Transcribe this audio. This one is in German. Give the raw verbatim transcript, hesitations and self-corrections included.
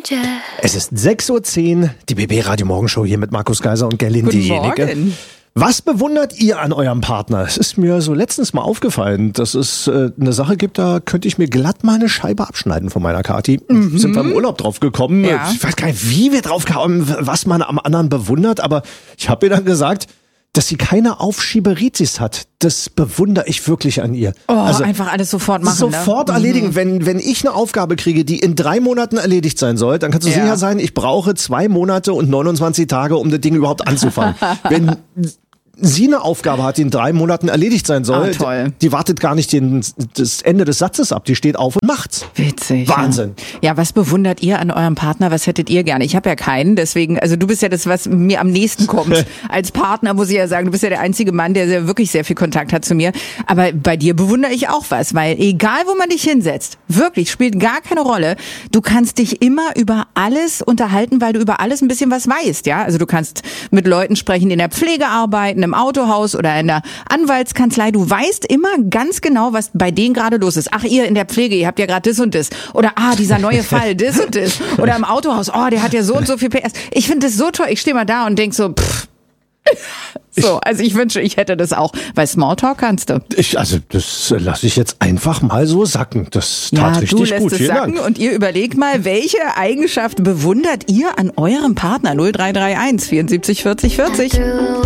Es ist sechs Uhr zehn, die B B Radio Morgenshow hier mit Markus Geiser und Gerlin diejenige. Morgen. Was bewundert ihr an eurem Partner? Es ist mir so letztens mal aufgefallen, dass es äh, eine Sache gibt, da könnte ich mir glatt mal eine Scheibe abschneiden von meiner Kathi. Mhm. Sind wir im Urlaub drauf gekommen. Ja. Ich weiß gar nicht, wie wir drauf kamen, was man am anderen bewundert, aber ich habe ihr dann gesagt, dass sie keine Aufschieberitis hat. Das bewundere ich wirklich an ihr. Oh, also, einfach alles sofort machen. Sofort ne? erledigen. Mhm. Wenn, wenn ich eine Aufgabe kriege, die in drei Monaten erledigt sein soll, dann kannst du Ja. sicher sein, ich brauche zwei Monate und neunundzwanzig Tage, um das Ding überhaupt anzufangen. Wenn sie eine Aufgabe hat, die in drei Monaten erledigt sein soll, Ah, toll. die wartet gar nicht den, das Ende des Satzes ab. Die steht auf und macht's. Witzig. Wahnsinn. Ja. ja, was bewundert ihr an eurem Partner? Was hättet ihr gerne? Ich habe ja keinen, deswegen, also du bist ja das, was mir am nächsten kommt. Als Partner muss ich ja sagen, du bist ja der einzige Mann, der sehr, wirklich sehr viel Kontakt hat zu mir. Aber bei dir bewundere ich auch was, weil egal, wo man dich hinsetzt, wirklich, spielt gar keine Rolle. Du kannst dich immer über alles unterhalten, weil du über alles ein bisschen was weißt, ja? Also du kannst mit Leuten sprechen, die in der Pflege arbeiten, im Autohaus oder in der Anwaltskanzlei. Du weißt immer ganz genau, was bei denen gerade los ist. Ach, ihr in der Pflege, ihr habt ja gerade das und das. Oder, ah, dieser neue Fall, das und das. Oder im Autohaus, oh, der hat ja so und so viel P S. Ich finde das so toll. Ich stehe mal da und denk so, pff. So, also ich wünsche, ich hätte das auch. Weil Smalltalk kannst du. Ich, also das lasse ich jetzt einfach mal so sacken. Das tat Ja, richtig du lässt gut. es Vielen sacken Dank. und ihr überlegt mal, welche Eigenschaft bewundert ihr an eurem Partner? null drei drei eins vierundsiebzig vierzig vierzig.